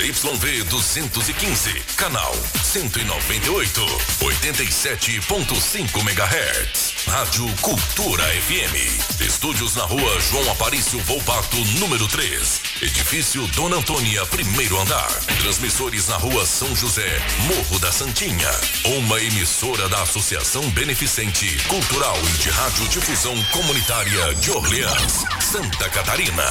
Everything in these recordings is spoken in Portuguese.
ZYV 215, canal 198, 87.5 MHz. Rádio Cultura FM. Estúdios na rua João Aparício Volpato, número 3. Edifício Dona Antônia, primeiro andar. Transmissores na rua São José, Morro da Santinha. Uma emissora da Associação Beneficente, Cultural e de Radiodifusão Comunitária de Orleans, Santa Catarina.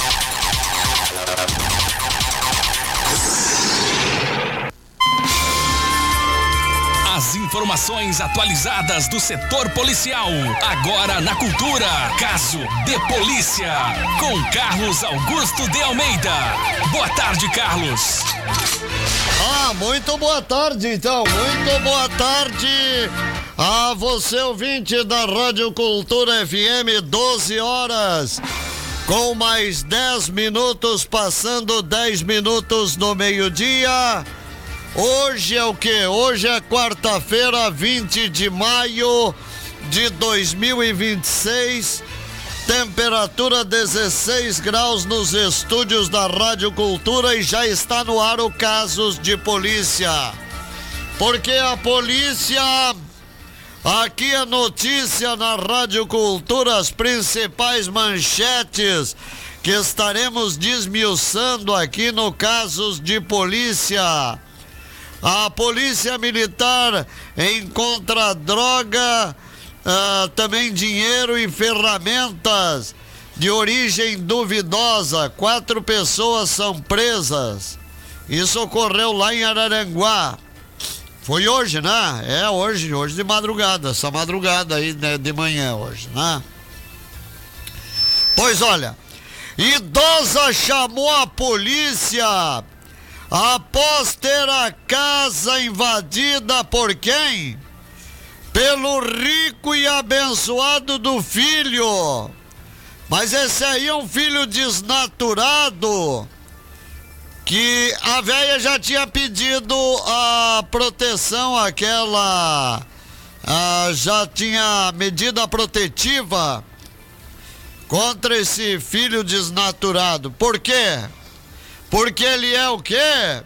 As informações atualizadas do setor policial, agora na Cultura. Caso de Polícia, com Carlos Augusto de Almeida. Boa tarde, Carlos. Muito boa tarde, então. Muito boa tarde a você, ouvinte da Rádio Cultura FM, 12 horas. Com mais 10 minutos, passando 10 minutos no meio-dia. Hoje é o quê? Hoje é quarta-feira, 20 de maio de 2026. Temperatura 16 graus nos estúdios da Rádio Cultura e já está no ar o Casos de Polícia. Porque a polícia... Aqui a notícia na Rádio Cultura, as principais manchetes que estaremos desmiuçando aqui no Casos de Polícia. A Polícia Militar encontra droga, também dinheiro e ferramentas de origem duvidosa. 4 pessoas são presas. Isso ocorreu lá em Araranguá. Foi hoje, né? Hoje de madrugada, essa madrugada aí, né, de manhã hoje, né? Pois olha, idosa chamou a polícia após ter a casa invadida por quem? Pelo rico e abençoado do filho. Mas esse aí é um filho desnaturado, que a véia já tinha pedido a proteção, já tinha medida protetiva contra esse filho desnaturado. Por quê? Porque ele é o quê?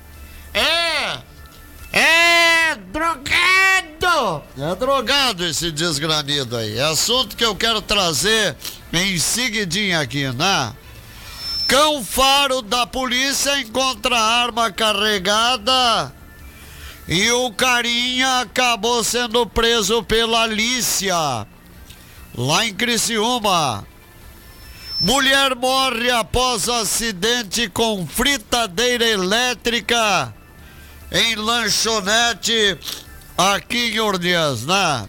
É drogado! É drogado esse desgranido aí. É assunto que eu quero trazer em seguidinha aqui, né? Cão faro da polícia encontra arma carregada e o carinha acabou sendo preso pela Alícia, lá em Criciúma. Mulher morre após acidente com fritadeira elétrica em lanchonete aqui em Orleans, né?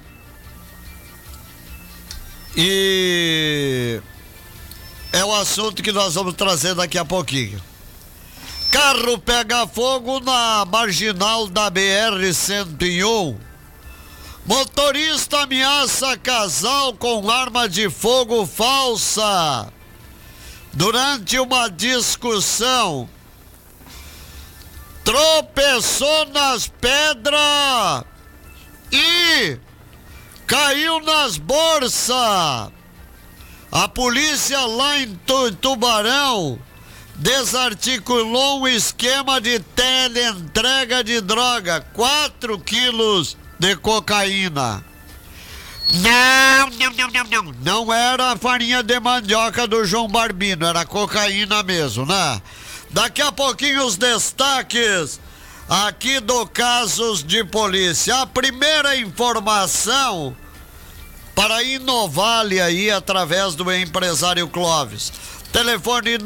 E é o assunto que nós vamos trazer daqui a pouquinho. Carro pega fogo na marginal da BR-101. Motorista ameaça casal com arma de fogo falsa durante uma discussão. Tropeçou nas pedras e caiu nas bolsas. A polícia lá em Tubarão desarticulou um esquema de teleentrega de droga, 4 quilos de cocaína. Não era a farinha de mandioca do João Barbino, era cocaína mesmo, né? Daqui a pouquinho os destaques aqui do Casos de Polícia. A primeira informação para Inovale aí através do empresário Clóvis. Telefone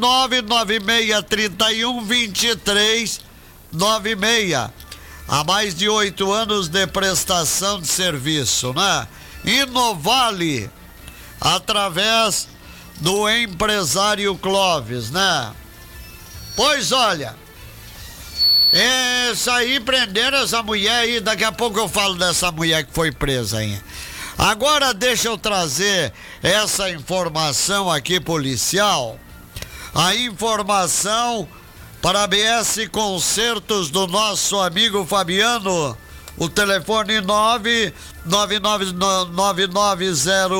996312396. Há mais de 8 anos de prestação de serviço, né? Inovale através do empresário Clóvis, né? Pois olha, essa aí prenderam essa mulher aí, daqui a pouco eu falo dessa mulher que foi presa aí. Agora deixa eu trazer essa informação aqui policial. A informação para a BS Concertos do nosso amigo Fabiano. O telefone 99990